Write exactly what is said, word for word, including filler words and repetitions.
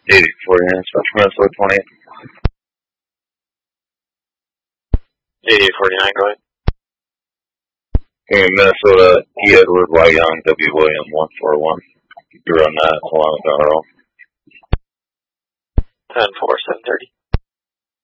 eighty forty-nine, Special Minnesota twenty-eight. eighty forty-nine, go ahead. Okay, Minnesota, E. Edward, Y. Young, W. William, one four one. You're on that along with R O. ten four, seven thirty.